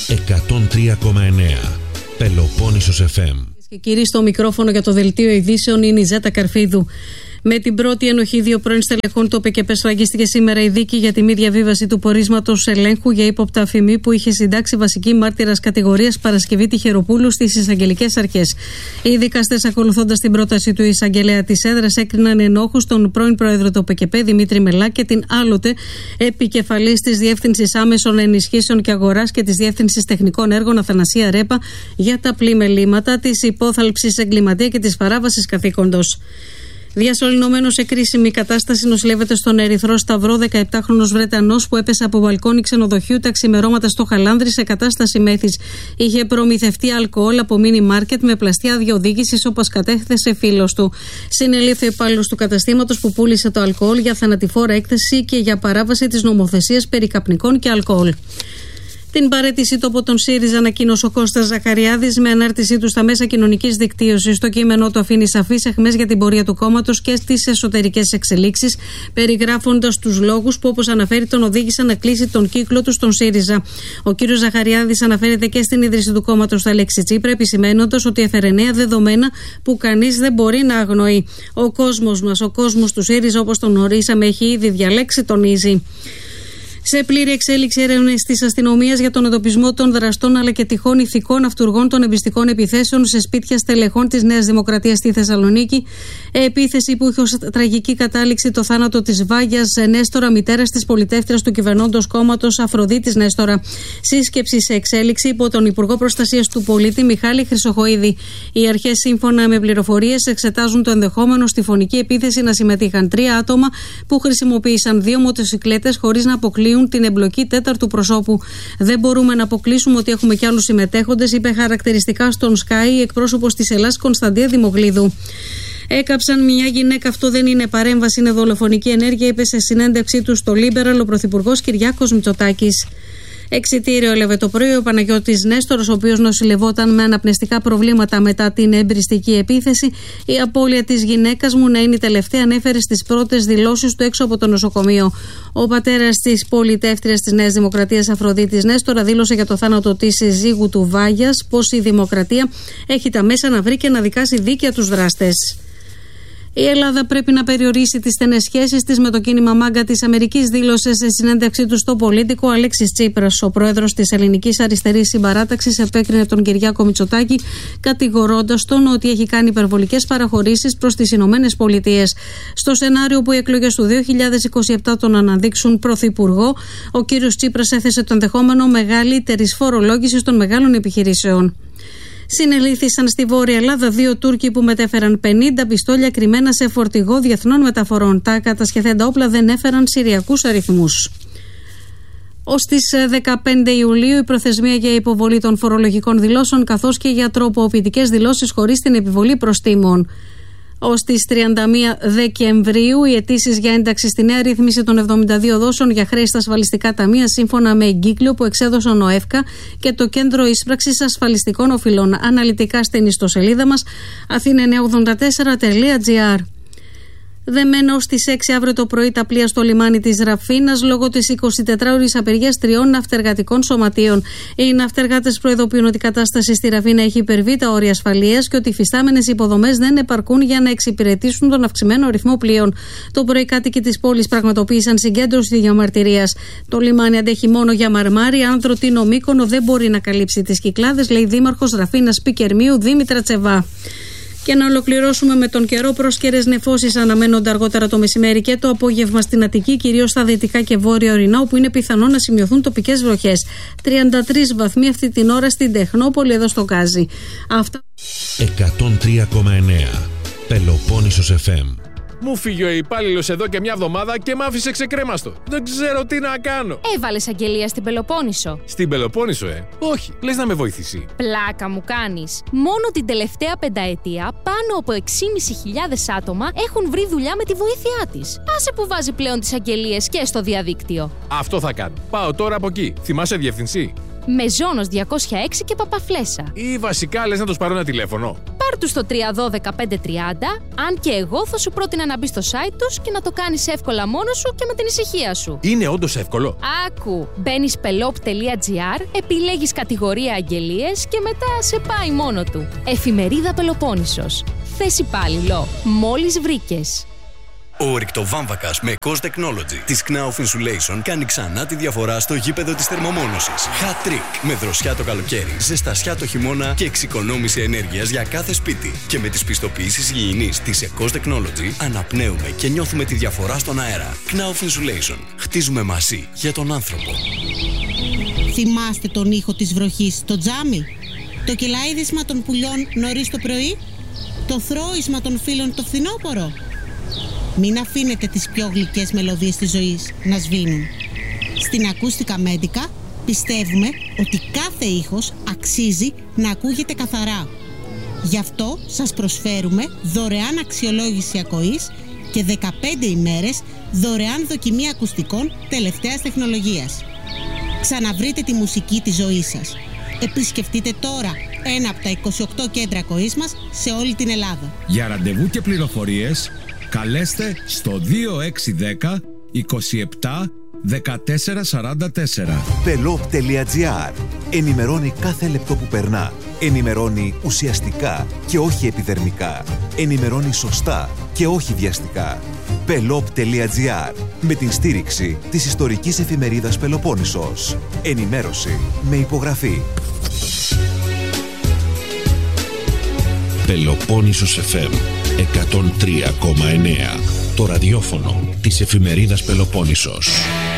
103,9 Πελοπόννησος FM. Και κύριοι, στο μικρόφωνο για το δελτίο ειδήσεων είναι η Ζέτα Καρφίδου. Με την πρώτη ενοχή δύο πρώην στελεχών του ΟΠΕΚΕΠ σφραγίστηκε σήμερα η δίκη για τη μη διαβίβαση του πορίσματος ελέγχου για ύποπτα αφημί που είχε συντάξει βασική μάρτυρας κατηγορίας Παρασκευή Τυχεροπούλου στις εισαγγελικές αρχές. Οι δικαστές, ακολουθώντας την πρόταση του εισαγγελέα της έδρας, έκριναν ενόχους τον πρώην πρόεδρο του ΟΠΕΚΕΠ Δημήτρη Μελά και την άλλοτε επικεφαλής της Διεύθυνσης Άμεσων Ενισχύσεων και Αγοράς και της Διεύθυνσης Τεχνικών Έργων Αθανασία Ρέπα για τα πλημελήματα, της υπόθαλψης εγκληματία και της παράβασης καθήκοντος. Διασωληνωμένος σε κρίσιμη κατάσταση νοσηλεύεται στον Ερυθρό Σταυρό 17χρονος Βρετανός που έπεσε από μπαλκόνι ξενοδοχείου τα ξημερώματα στο Χαλάνδρη σε κατάσταση μέθης. Είχε προμηθευτεί αλκοόλ από μίνι μάρκετ με πλαστή άδεια οδήγησης, όπως κατέθεσε φίλος του. Συνελήφθη ο υπάλληλος του καταστήματος που πούλησε το αλκοόλ για θανατηφόρα έκθεση και για παράβαση της νομοθεσίας περί καπνικών και αλκοόλ. Την παραίτησή του από τον ΣΥΡΙΖΑ ανακοίνωσε ο Κώστας Ζαχαριάδης με ανάρτησή του στα μέσα κοινωνικής δικτύωσης. Το κείμενό του αφήνει σαφείς αιχμές για την πορεία του κόμματος και στις εσωτερικές εξελίξεις, περιγράφοντας τους λόγους που, όπως αναφέρει, τον οδήγησαν να κλείσει τον κύκλο του στον ΣΥΡΙΖΑ. Ο κ. Ζαχαριάδης αναφέρεται και στην ίδρυση του κόμματος στα λέξη Τσίπρα, επισημαίνοντας ότι έφερε νέα δεδομένα που κανείς δεν μπορεί να αγνοεί. Ο κόσμος μας, ο κόσμος του ΣΥΡΙΖΑ, όπως τον ορίσαμε, έχει ήδη διαλέξει, τονίζει. Σε πλήρη εξέλιξη έρευνες της αστυνομίας για τον εντοπισμό των δραστών αλλά και τυχόν ηθικών αυτουργών των εμπιστικών επιθέσεων σε σπίτια στελεχών της Νέας Δημοκρατίας στη Θεσσαλονίκη. Επίθεση που είχε ως τραγική κατάληξη το θάνατο της Βάγιας Νέστορα, μητέρας της πολιτεύτριας του κυβερνώντος κόμματος Αφροδίτης Νέστορα. Σύσκεψη σε εξέλιξη υπό τον Υπουργό Προστασίας του Πολίτη Μιχάλη Χρυσοχοΐδη. Οι αρχές, σύμφωνα με πληροφορίες, εξετάζουν το ενδεχόμενο στη φωνική επίθεση να συμμετείχαν 3 άτομα που χρησιμοποίησαν 2 μοτοσικλέτες χωρίς να αποκλείουν την εμπλοκή τέταρτου προσώπου. Δεν μπορούμε να αποκλείσουμε ότι έχουμε κι άλλους συμμετέχοντες, είπε χαρακτηριστικά στον Sky η εκπρόσωπος της Ελλάς Κωνσταντία Δημογλίδου. Έκαψαν μια γυναίκα, αυτό δεν είναι παρέμβαση, είναι δολοφονική ενέργεια, είπε σε συνέντευξή του στο Λίμπεραλ ο Πρωθυπουργός Κυριάκος Μητσοτάκης. Εξιτήριο έλαβε το πρωί ο Παναγιώτης Νέστορος, ο οποίος νοσηλευόταν με αναπνευστικά προβλήματα μετά την εμπριστική επίθεση. Η απώλεια της γυναίκας μου να είναι η τελευταία, ανέφερε στις πρώτες δηλώσεις του έξω από το νοσοκομείο. Ο πατέρας της πολιτεύτριας της Νέας Δημοκρατίας Αφροδίτης Νέστορα δήλωσε για το θάνατο της συζύγου του Βάγιας πως η Δημοκρατία έχει τα μέσα να βρει και να δικάσει δίκαια τους δράστες. Η Ελλάδα πρέπει να περιορίσει τις στενές σχέσεις της με το κίνημα Μάγκα της Αμερικής, δήλωσε σε συνέντευξή του στο Πολίτικο Αλέξης Τσίπρας. Ο πρόεδρος της Ελληνικής Αριστερής Συμπαράταξης επέκρινε τον Κυριάκο Μητσοτάκη, κατηγορώντας τον ότι έχει κάνει υπερβολικές παραχωρήσεις προς τις Ηνωμένες Πολιτείες. Στο σενάριο που οι εκλογές του 2027 τον αναδείξουν πρωθυπουργό, ο κύριος Τσίπρας έθεσε το ενδεχόμενο μεγαλύτερης φορολόγησης των μεγάλων επιχειρήσεων. Συνελήφθησαν στη Βόρεια Ελλάδα 2 Τούρκοι που μετέφεραν 50 πιστόλια κρυμμένα σε φορτηγό διεθνών μεταφορών. Τα κατασχεθέντα όπλα δεν έφεραν συριακούς αριθμούς. Ως τις 15 Ιουλίου η προθεσμία για υποβολή των φορολογικών δηλώσεων καθώς και για τροποποιητικές δηλώσεις χωρίς την επιβολή προστίμων. Ως τις 31 Δεκεμβρίου οι αιτήσεις για ένταξη στη νέα ρύθμιση των 72 δόσεων για χρέη στα ασφαλιστικά ταμεία, σύμφωνα με εγκύκλιο που εξέδωσαν ο ΕΦΚΑ και το Κέντρο Ίσπραξης Ασφαλιστικών Οφειλών. Αναλυτικά στην ιστοσελίδα μας athena984.gr. Δεμένο στις 6 αύριο το πρωί τα πλοία στο λιμάνι της Ραφίνας λόγω της 24ωρης απεργίας 3 ναυτεργατικών σωματείων. Οι ναυτεργάτες προειδοποιούν ότι η κατάσταση στη Ραφίνα έχει υπερβεί τα όρια ασφαλείας και ότι οι φυστάμενες υποδομές δεν επαρκούν για να εξυπηρετήσουν τον αυξημένο αριθμό πλοίων. Το πρωί κάτοικοι της πόλης πραγματοποίησαν συγκέντρωση διαμαρτυρίας. Το λιμάνι αντέχει μόνο για μαρμάρι. Αν Τροτίνο Μύκονο δεν μπορεί να καλύψει τις Κυκλάδες, λέει δήμαρχος Ραφίνας Πικερμίου Δήμητρα Τσεβά. Και να ολοκληρώσουμε με τον καιρό. Πρόσκαιρες νεφώσεις αναμένονται αργότερα το μεσημέρι και το απόγευμα στην Αττική, κυρίως στα δυτικά και βόρεια ορεινά, όπου είναι πιθανό να σημειωθούν τοπικές βροχές. 33 βαθμοί αυτή την ώρα στην Τεχνόπολη, εδώ στο Γκάζι. Αυτά. 103,9 Πελοπόννησος FM. Μου φύγει ο υπάλληλος εδώ και μια εβδομάδα και μ' άφησε ξεκρέμαστο. Δεν ξέρω τι να κάνω. Έβαλες αγγελία στην Πελοπόννησο. Στην Πελοπόννησο, Όχι, λες να με βοηθήσει. Πλάκα μου κάνεις. Μόνο την τελευταία πενταετία πάνω από 6.500 άτομα έχουν βρει δουλειά με τη βοήθειά της. Άσε που βάζει πλέον τις αγγελίες και στο διαδίκτυο. Αυτό θα κάνω. Πάω τώρα από εκεί. Θυμάσαι διεύθυνση? Μεζόνος 206 και Παπαφλέσσα. Ή βασικά λες να τους πάρω ένα τηλέφωνο? Πάρ' Πάρ' τους στο 312-530, αν και εγώ θα σου πρότεινα να μπεις στο site τους και να το κάνεις εύκολα μόνος σου και με την ησυχία σου. Είναι όντως εύκολο. Άκου, μπαίνεις pelop.gr, επιλέγεις κατηγορία αγγελίες και μετά σε πάει μόνο του. Εφημερίδα Πελοπόννησος. Θες υπάλληλο. Μόλις βρήκες. Ο ορυκτοβάμβακας με COS Technology της Knauf Insulation κάνει ξανά τη διαφορά στο γήπεδο της θερμομόνωσης. Hat trick! Με δροσιά το καλοκαίρι, ζεστασιά το χειμώνα και εξοικονόμηση ενέργειας για κάθε σπίτι. Και με τις πιστοποιήσεις υγιεινής της COS Technology αναπνέουμε και νιώθουμε τη διαφορά στον αέρα. Knauf Insulation. Χτίζουμε μαζί για τον άνθρωπο. Θυμάστε τον ήχο της βροχής στο τζάμι? Το κελαίδισμα των πουλιών νωρίς το πρωί? Το θρώισμα των φίλων το φθινόπωρο? Μην αφήνετε τις πιο γλυκές μελωδίες της ζωής να σβήνουν. Στην Ακούστικα Μέντικα πιστεύουμε ότι κάθε ήχος αξίζει να ακούγεται καθαρά. Γι' αυτό σας προσφέρουμε δωρεάν αξιολόγηση ακοής και 15 ημέρες δωρεάν δοκιμή ακουστικών τελευταίας τεχνολογίας. Ξαναβρείτε τη μουσική της ζωής σας. Επισκεφτείτε τώρα ένα από τα 28 κέντρα ακοής μας σε όλη την Ελλάδα. Για ραντεβού και πληροφορίες καλέστε στο 2610 27 1444. Pelop.gr. Ενημερώνει κάθε λεπτό που περνά. Ενημερώνει ουσιαστικά και όχι επιδερμικά. Ενημερώνει σωστά και όχι βιαστικά. Pelop.gr. Με την στήριξη της ιστορικής εφημερίδας Πελοπόννησος. Ενημέρωση με υπογραφή. Πελοπόννησος FM 103,9. Το ραδιόφωνο της εφημερίδας Πελοπόννησος.